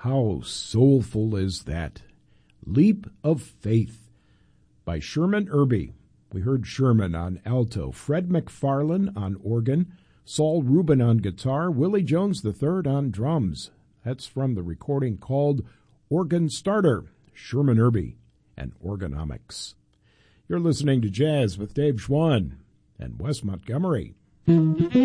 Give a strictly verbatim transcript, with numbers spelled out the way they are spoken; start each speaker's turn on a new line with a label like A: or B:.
A: How soulful is that? Leap of Faith by Sherman Irby. We heard Sherman on alto, Fred McFarlane on organ, Saul Rubin on guitar, Willie Jones the third on drums. That's from the recording called Organ Starter, Sherman Irby and Organomics. You're listening to Jazz with Dave Schwann and Wes Montgomery.